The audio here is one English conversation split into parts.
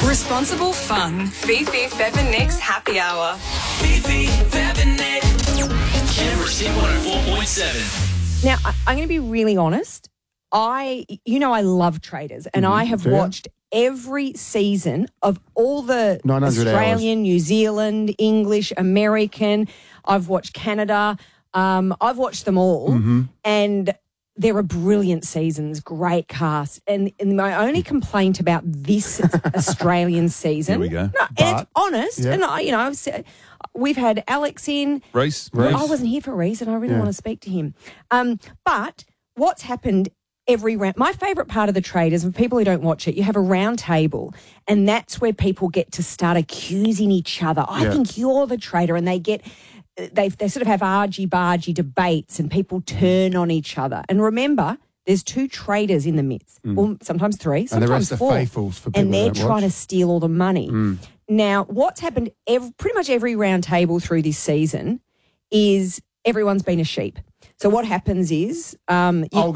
Responsible fun. Fifi, Fev and Nick's Happy Hour. Fifi, Fev and Nick. Canberra's Hit 104.7. Now, I'm going to be really honest. I love Traders, and I have watched every season of all the 900 Australian, hours. New Zealand, English, American. I've watched Canada. I've watched them all, and there are brilliant seasons, great cast. And my only complaint about this Australian season, Here we go. no, and it's honest, and I've said, we've had Alex in. Reece. I wasn't here for Reece, and I really want to speak to him. But what's happened every round? My favourite part of the Traders, and for people who don't watch it, you have a round table, and that's where people get to start accusing each other. I think you're the traitor, and they sort of have argy-bargy debates, and people turn on each other. And remember, there's 2 traitors in the midst, or sometimes 3, sometimes And the rest 4. are faithfuls for people and they're that don't trying watch. to steal all the money. Now, what's happened pretty much every round table through this season is everyone's been a sheep. So what happens is... There were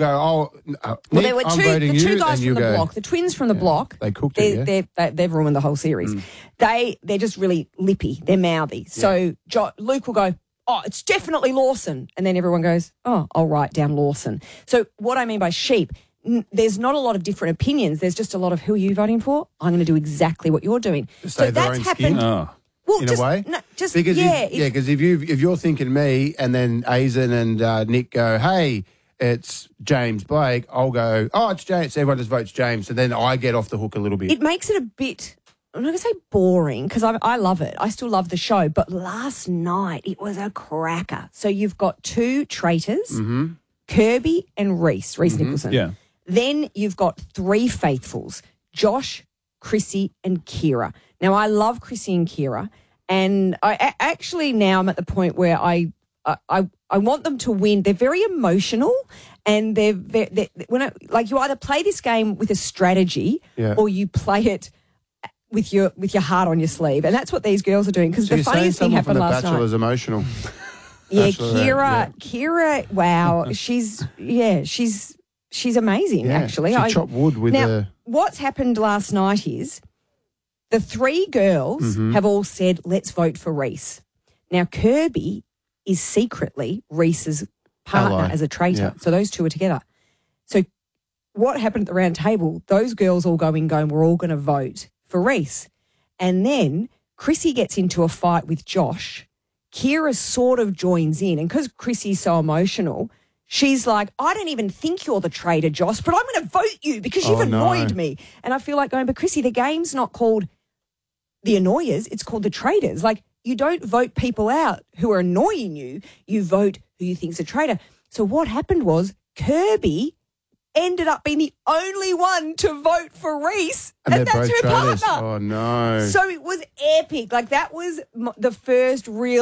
the two guys from the block, the twins from the block. They cooked it, They've ruined the whole series. They're just really lippy. They're mouthy. So Luke will go, oh, it's definitely Lawson. And then everyone goes, oh, I'll write down Lawson. So what I mean by sheep, there's not a lot of different opinions. There's just a lot of, who are you voting for? I'm going to do exactly what you're doing. Stay So their that's own happened. skin. Oh. Well, In just, a way? No, just, Because yeah. because if you're thinking me, and then Aizen and Nick go, hey, it's James Blake, I'll go, oh, it's James. Everyone just votes James, and then I get off the hook a little bit. It makes it a bit, I'm not going to say boring, because I love it. I still love the show. But last night, it was a cracker. So you've got 2 traitors, Kirby and Reece Nicholson. Yeah. Then you've got 3 faithfuls, Josh, Chrissy and Kira. Now, I love Chrissy and Kira, and actually now I'm at the point where I want them to win. They're very emotional, and you either play this game with a strategy or you play it with your heart on your sleeve, and that's what these girls are doing. Because So the you're saying funniest thing someone from happened The last Bachelor's night. emotional. Yeah, Bachelorette, Kira. Wow, she's amazing. Yeah, Actually, she chopped wood with now, what's happened last night is the 3 girls have all said, let's vote for Reece. Now, Kirby is secretly Reece's partner Ally. as a traitor. Yeah. So those 2 are together. So what happened at the round table, those girls all going, we're all going to vote for Reece. And then Chrissy gets into a fight with Josh. Kira sort of joins in. And because Chrissy's so emotional, she's like, I don't even think you're the traitor, Josh, but I'm going to vote you because you've annoyed me. And I feel like going, but Chrissy, the game's not called the annoyers, it's called the traitors. Like, you don't vote people out who are annoying you. You vote who you think's a traitor. So what happened was Kirby ended up being the only one to vote for Reece, and that's her traitors. partner. Oh, no. So it was epic. Like, that was the first real